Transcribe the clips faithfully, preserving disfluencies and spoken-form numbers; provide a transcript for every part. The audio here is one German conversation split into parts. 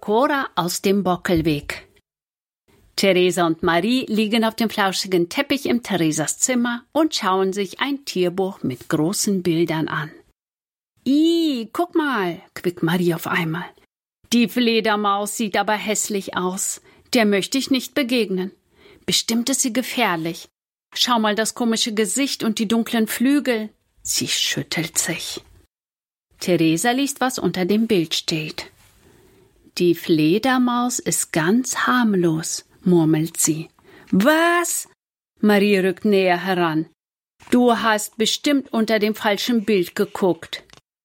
Cora aus dem Bockelweg. Theresa und Marie liegen auf dem flauschigen Teppich im Theresas Zimmer und schauen sich ein Tierbuch mit großen Bildern an. »Ih, guck mal«, quickt Marie auf einmal. »Die Fledermaus sieht aber hässlich aus. Der möchte ich nicht begegnen. Bestimmt ist sie gefährlich. Schau mal das komische Gesicht und die dunklen Flügel.« Sie schüttelt sich. Theresa liest, was unter dem Bild steht. »Die Fledermaus ist ganz harmlos«, murmelt sie. »Was?« Marie rückt näher heran. »Du hast bestimmt unter dem falschen Bild geguckt.«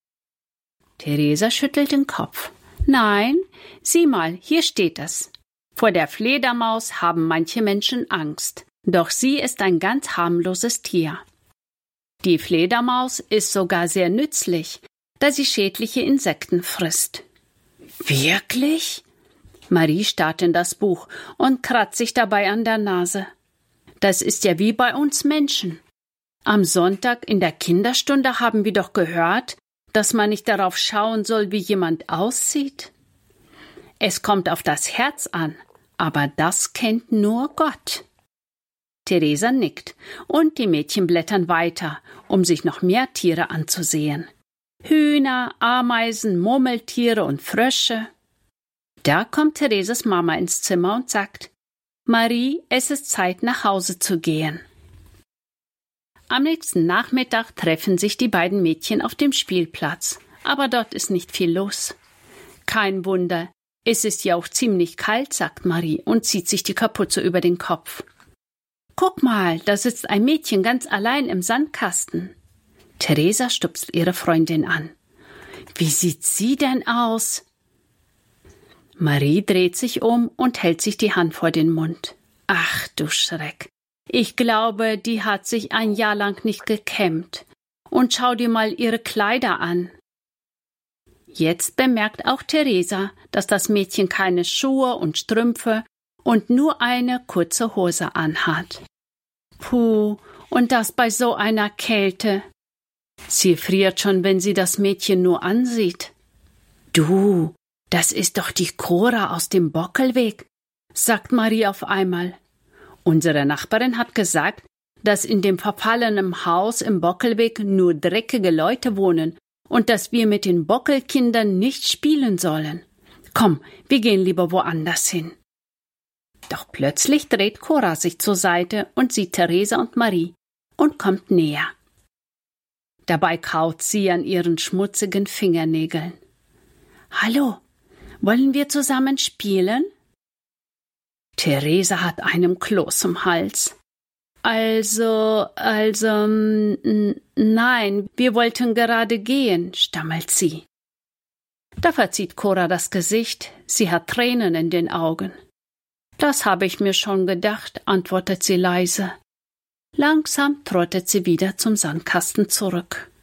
Theresa schüttelt den Kopf. »Nein, sieh mal, hier steht es. Vor der Fledermaus haben manche Menschen Angst, doch sie ist ein ganz harmloses Tier. Die Fledermaus ist sogar sehr nützlich, da sie schädliche Insekten frisst.« »Wirklich?« Marie starrt in das Buch und kratzt sich dabei an der Nase. »Das ist ja wie bei uns Menschen. Am Sonntag in der Kinderstunde haben wir doch gehört, dass man nicht darauf schauen soll, wie jemand aussieht. Es kommt auf das Herz an, aber das kennt nur Gott.« Theresa nickt und die Mädchen blättern weiter, um sich noch mehr Tiere anzusehen. Hühner, Ameisen, Murmeltiere und Frösche. Da kommt Theresas Mama ins Zimmer und sagt: »Marie, es ist Zeit, nach Hause zu gehen.« Am nächsten Nachmittag treffen sich die beiden Mädchen auf dem Spielplatz, aber dort ist nicht viel los. »Kein Wunder, es ist ja auch ziemlich kalt«, sagt Marie und zieht sich die Kapuze über den Kopf. »Guck mal, da sitzt ein Mädchen ganz allein im Sandkasten.« Theresa stupst ihre Freundin an. »Wie sieht sie denn aus?« Marie dreht sich um und hält sich die Hand vor den Mund. »Ach du Schreck! Ich glaube, die hat sich ein Jahr lang nicht gekämmt. Und schau dir mal ihre Kleider an.« Jetzt bemerkt auch Theresa, dass das Mädchen keine Schuhe und Strümpfe und nur eine kurze Hose anhat. Puh, und das bei so einer Kälte. Sie friert schon, wenn sie das Mädchen nur ansieht. »Du, das ist doch die Cora aus dem Bockelweg«, sagt Marie auf einmal. Unsere Nachbarin hat gesagt, dass in dem verfallenen Haus im Bockelweg nur dreckige Leute wohnen und dass wir mit den Bockelkindern nicht spielen sollen. Komm, wir gehen lieber woanders hin. Doch plötzlich dreht Cora sich zur Seite und sieht Theresa und Marie und kommt näher. Dabei kaut sie an ihren schmutzigen Fingernägeln. »Hallo, wollen wir zusammen spielen?« Theresa hat einen Kloß im Hals. »Also, also, n- nein, wir wollten gerade gehen«, stammelt sie. Da verzieht Cora das Gesicht, sie hat Tränen in den Augen. »Das habe ich mir schon gedacht«, antwortet sie leise. Langsam trottet sie wieder zum Sandkasten zurück.